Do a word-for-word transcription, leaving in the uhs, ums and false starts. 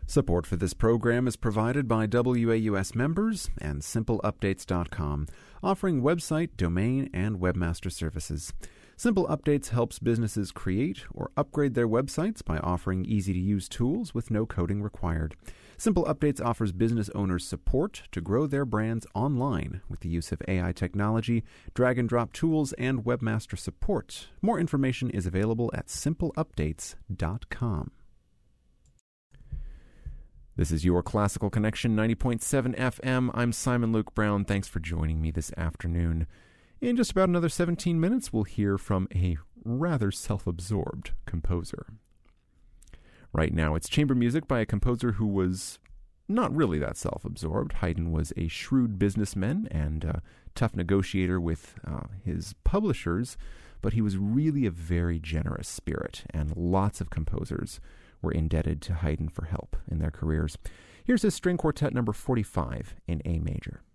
Support for this program is provided by W A U S members and Simple Updates dot com, offering website, domain, and webmaster services. Simple Updates helps businesses create or upgrade their websites by offering easy-to-use tools with no coding required. Simple Updates offers business owners support to grow their brands online with the use of A I technology, drag-and-drop tools, and webmaster support. More information is available at Simple Updates dot com. This is your Classical Connection ninety point seven F M. I'm Simon Luke Brown. Thanks for joining me this afternoon. In just about another seventeen minutes, we'll hear from a rather self-absorbed composer. Right now, it's chamber music by a composer who was not really that self-absorbed. Haydn was a shrewd businessman and a tough negotiator with uh, his publishers, but he was really a very generous spirit, and lots of composers were indebted to Haydn for help in their careers. Here's his string quartet number forty-five in A major.